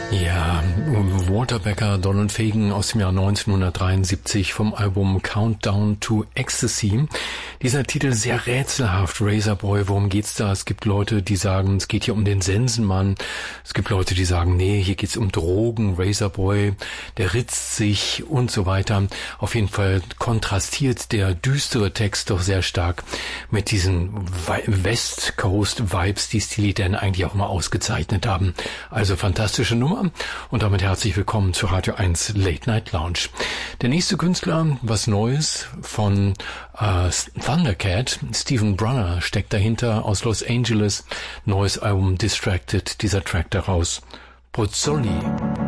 Ja, Walter Becker, Donald Fagen aus dem Jahr 1973 vom Album Countdown to Ecstasy. Dieser Titel sehr rätselhaft, Razorboy, worum geht's da? Es gibt Leute, die sagen, es geht hier um den Sensenmann. Es gibt Leute, die sagen, nee, hier geht's um Drogen, Razorboy, der ritzt sich und so weiter. Auf jeden Fall kontrastiert der düstere Text doch sehr stark mit diesen West Coast Vibes, die Steely Dan eigentlich auch mal ausgezeichnet haben. Also fantastische Nummer. Und damit herzlich willkommen zu Radio 1 Late Night Lounge. Der nächste Künstler, was Neues von Thundercat, Stephen Brunner steckt dahinter aus Los Angeles. Neues Album Distracted, dieser Track daraus. Pozzoli.